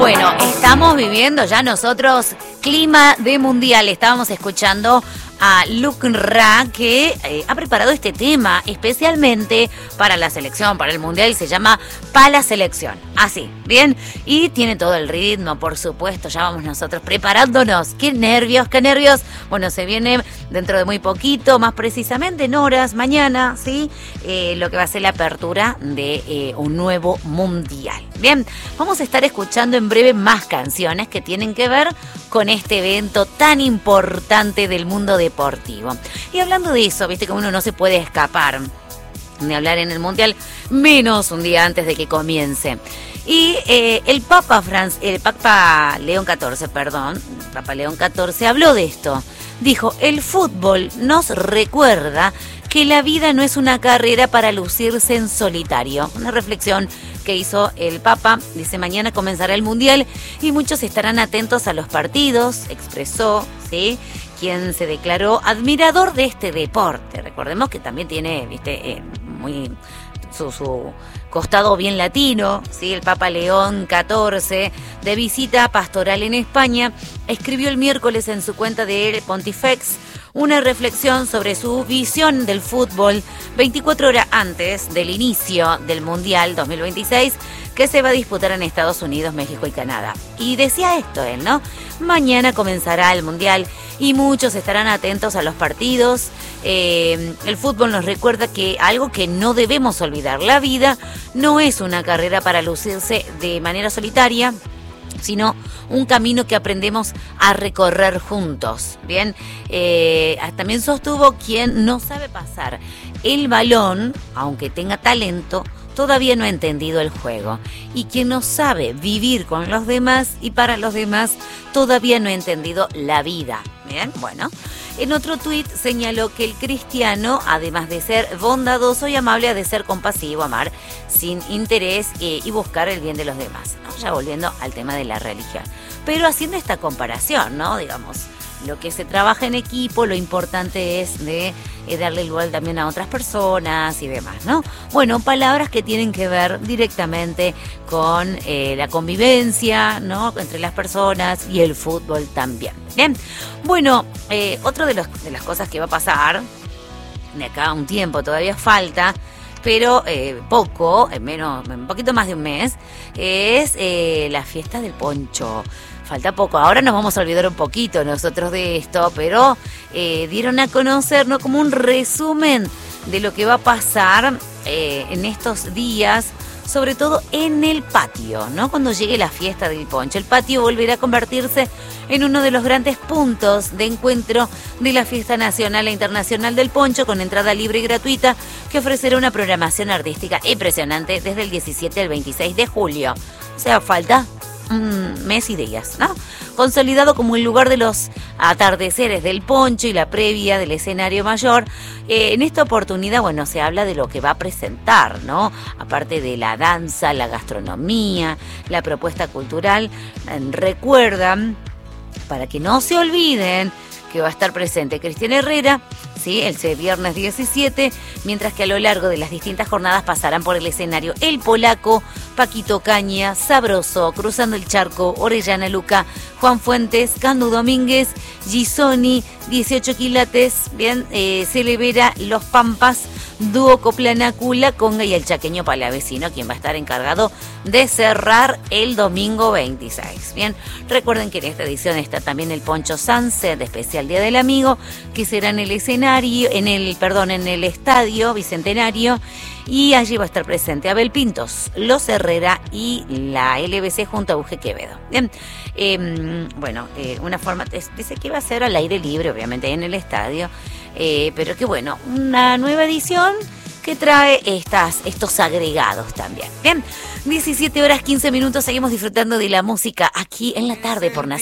Bueno, estamos viviendo ya nosotros clima de mundial. Estábamos escuchando a Luke Ra, que ha preparado este tema especialmente para la selección, para el mundial, y se llama Pa' la Selección. Así, bien, y tiene todo el ritmo, por supuesto. Ya vamos nosotros preparándonos. ¡Qué nervios, qué nervios! Bueno, se viene dentro de muy poquito, más precisamente en horas, mañana, ¿sí? Lo que va a ser la apertura de un nuevo mundial. Bien, vamos a estar escuchando en breve más canciones que tienen que ver con este evento tan importante del mundo deportivo. Y hablando de eso, viste que uno no se puede escapar de hablar en el mundial, menos un día antes de que comience. Y el Papa León XIV habló de esto. Dijo: el fútbol nos recuerda que la vida no es una carrera para lucirse en solitario. Una reflexión que hizo el Papa. Dice: mañana comenzará el Mundial y muchos estarán atentos a los partidos, expresó, ¿sí?, quien se declaró admirador de este deporte. Recordemos que también tiene, muy su costado bien latino, ¿sí? El Papa León XIV, de visita pastoral en España, escribió el miércoles en su cuenta de Pontifex una reflexión sobre su visión del fútbol 24 horas antes del inicio del Mundial 2026, que se va a disputar en Estados Unidos, México y Canadá. Y decía esto él, ¿no? Mañana comenzará el Mundial y muchos estarán atentos a los partidos. El fútbol nos recuerda que algo que no debemos olvidar: la vida no es una carrera para lucirse de manera solitaria, sino un camino que aprendemos a recorrer juntos. Bien, también sostuvo: quien no sabe pasar el balón, aunque tenga talento, todavía no ha entendido el juego. Y quien no sabe vivir con los demás y para los demás, todavía no ha entendido la vida. Bien, bueno. En otro tuit señaló que el cristiano, además de ser bondadoso y amable, ha de ser compasivo, amar sin interés y buscar el bien de los demás, ¿no? Ya volviendo al tema de la religión. Pero haciendo esta comparación, ¿no? Digamos, lo que se trabaja en equipo, lo importante es de darle lugar también a otras personas y demás, ¿no? Bueno, palabras que tienen que ver directamente con la convivencia, ¿no?, entre las personas y el fútbol también. Bien, bueno, otra de las cosas que va a pasar de acá a un tiempo, todavía falta, pero un poquito más de un mes, es la fiesta del poncho. Falta poco. Ahora nos vamos a olvidar un poquito nosotros de esto, pero dieron a conocer, ¿no?, como un resumen de lo que va a pasar en estos días, sobre todo en el patio, ¿no? Cuando llegue la fiesta del poncho, el patio volverá a convertirse en uno de los grandes puntos de encuentro de la fiesta nacional e internacional del poncho, con entrada libre y gratuita, que ofrecerá una programación artística impresionante desde el 17 al 26 de julio. O sea, falta un mes y días, ¿no? Consolidado como el lugar de los atardeceres del poncho y la previa del escenario mayor. En esta oportunidad, bueno, se habla de lo que va a presentar, ¿no? Aparte de la danza, la gastronomía, la propuesta cultural. Recuerdan, para que no se olviden, que va a estar presente Cristian Herrera, ¿sí?, el viernes 17, mientras que a lo largo de las distintas jornadas pasarán por el escenario el polaco, Paquito Caña, Sabroso, Cruzando el Charco, Orellana Luca, Juan Fuentes, Candu Domínguez, Gisoni, 18 quilates, bien, Celevera, Los Pampas, Dúo Coplanacu, La Conga y el chaqueño Palavecino, quien va a estar encargado de cerrar el domingo 26. Bien, recuerden que en esta edición está también el Poncho Sunset, especial Día del Amigo, que será en el escenario, en el Estadio Bicentenario, y allí va a estar presente Abel Pintos, Los Herrera y la LBC junto a Uge Quevedo. Bien, una forma, dice que va a ser al aire libre, obviamente en el estadio, pero que bueno, una nueva edición que trae estos agregados también. Bien, 17 horas 15 minutos, seguimos disfrutando de la música aquí en la tarde por Nacional.